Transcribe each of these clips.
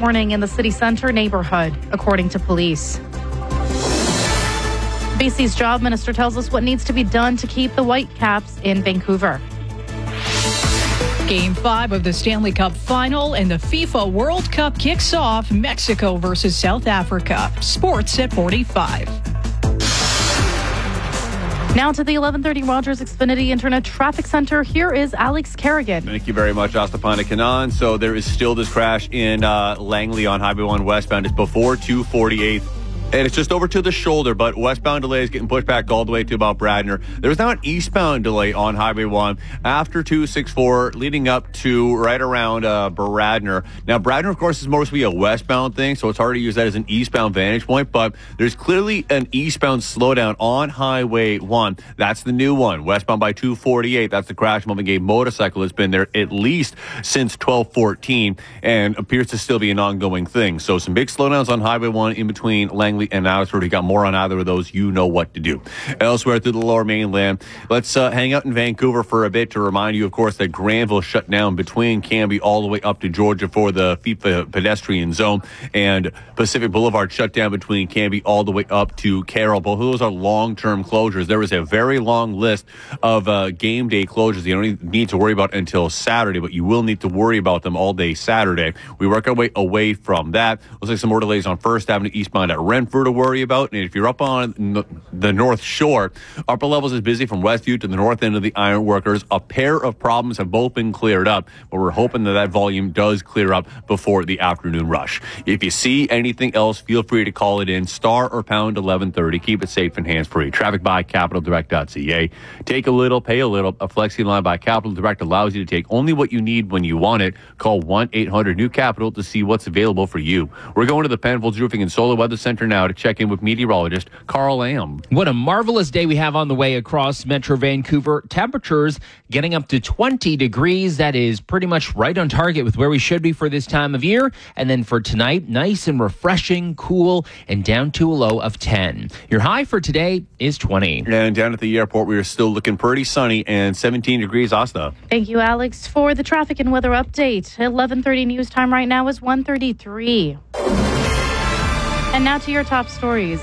morning in the city centre neighbourhood, according to police. BC's job minister tells us what needs to be done to keep the Whitecaps in Vancouver. Game 5 of the Stanley Cup Final and the FIFA World Cup kicks off. Mexico versus South Africa. Sports at 45. Now to the 1130 Rogers Xfinity Internet Traffic Center. Here is Alex Kerrigan. Thank you very much, Astapana Kanan. So there is still this crash in Langley on Highway 1 westbound. It's before 248. And it's just over to the shoulder, but westbound delay is getting pushed back all the way to about Bradner. There's now an eastbound delay on Highway 1 after 264 leading up to right around Bradner. Now, Bradner, of course, is mostly a westbound thing, so it's hard to use that as an eastbound vantage point, but there's clearly an eastbound slowdown on Highway 1. That's the new one, westbound by 248. That's the crash involving a motorcycle that's been there at least since 1214 and appears to still be an ongoing thing. So some big slowdowns on Highway 1 in between Langley and Abbotsford. You got more on either of those, you know what to do. Elsewhere through the Lower Mainland, let's hang out in Vancouver for a bit to remind you, of course, that Granville shut down between Cambie all the way up to Georgia for the FIFA pedestrian zone, and Pacific Boulevard shut down between Cambie all the way up to Carroll. Both of those are long-term closures. There is a very long list of game day closures you don't need to worry about until Saturday, but you will need to worry about them all day Saturday. We work our way away from that. Looks like some more delays on First Avenue eastbound at Renfrew to worry about. And if you're up on the North Shore, upper levels is busy from Westview to the north end of the Ironworkers. A pair of problems have both been cleared up, but we're hoping that volume does clear up before the afternoon rush. If you see anything else, feel free to call it in, star or pound 1130. Keep it safe and hands-free. Traffic by CapitalDirect.ca. Take a little, pay a little. A flexi line by Capital Direct allows you to take only what you need when you want it. Call 1-800-NEW-CAPITAL to see what's available for you. We're going to the Penfolds Roofing and Solar Weather Center now to check in with meteorologist Carl Lamb. What a marvelous day we have on the way across Metro Vancouver. Temperatures getting up to 20 degrees. That is pretty much right on target with where we should be for this time of year. And then for tonight, nice and refreshing, cool, and down to a low of 10. Your high for today is 20. And down at the airport, we are still looking pretty sunny and 17 degrees, Asta. Thank you, Alex. For the traffic and weather update, 11:30 news time right now is 1:33. And now to your top stories.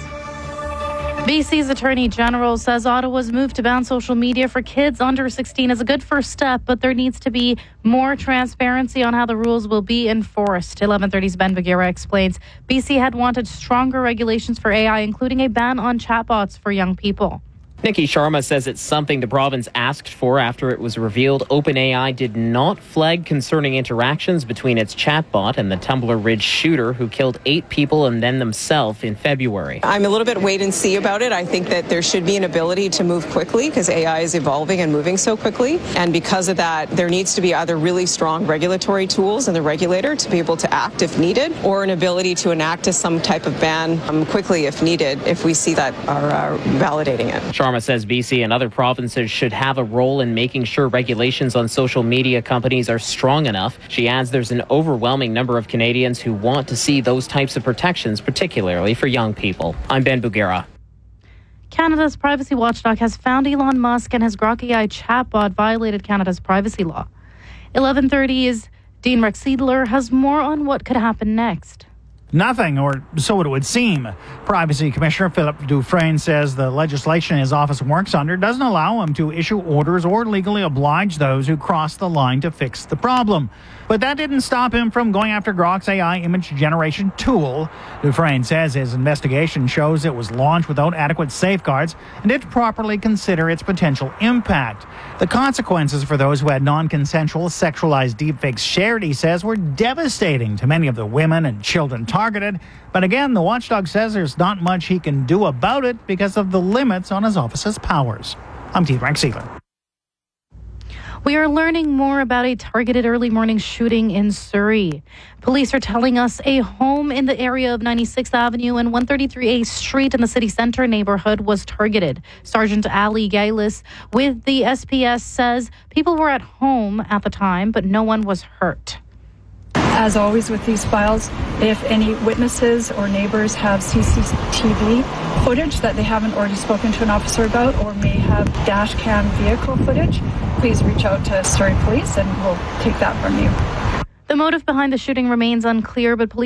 BC's Attorney General says Ottawa's move to ban social media for kids under 16 is a good first step, but there needs to be more transparency on how the rules will be enforced. 11:30's Ben Bagheera explains BC had wanted stronger regulations for AI, including a ban on chatbots for young people. Nikki Sharma says it's something the province asked for after it was revealed OpenAI did not flag concerning interactions between its chatbot and the Tumbler Ridge shooter who killed 8 people and then themselves in February. I'm a little bit wait and see about it. I think that there should be an ability to move quickly because AI is evolving and moving so quickly. And because of that, there needs to be either really strong regulatory tools in the regulator to be able to act if needed, or an ability to enact some type of ban quickly if needed, if we see that are validating it. Sharma says BC and other provinces should have a role in making sure regulations on social media companies are strong enough. She adds there's an overwhelming number of Canadians who want to see those types of protections, particularly for young people. I'm Ben Bagheera. Canada's privacy watchdog has found Elon Musk and his Grok AI chatbot violated Canada's privacy law. 11:30's Dean Rexedler has more on what could happen next. Nothing, or so it would seem. Privacy Commissioner Philip Dufresne says the legislation his office works under doesn't allow him to issue orders or legally oblige those who cross the line to fix the problem. But that didn't stop him from going after Grok's AI image generation tool. Dufresne says his investigation shows it was launched without adequate safeguards and didn't properly consider its potential impact. The consequences for those who had non-consensual sexualized deepfakes shared, he says, were devastating to many of the women and children targeted. But again, the watchdog says there's not much he can do about it because of the limits on his office's powers. I'm Dean Rexedler. We are learning more about a targeted early morning shooting in Surrey. Police are telling us a home in the area of 96th Avenue and 133A Street in the city centre neighborhood was targeted. Sergeant Ali Gailis with the SPS says people were at home at the time, but no one was hurt. As always with these files, if any witnesses or neighbors have CCTV footage that they haven't already spoken to an officer about or may have dash cam vehicle footage, please reach out to Surrey Police and we'll take that from you. The motive behind the shooting remains unclear, but police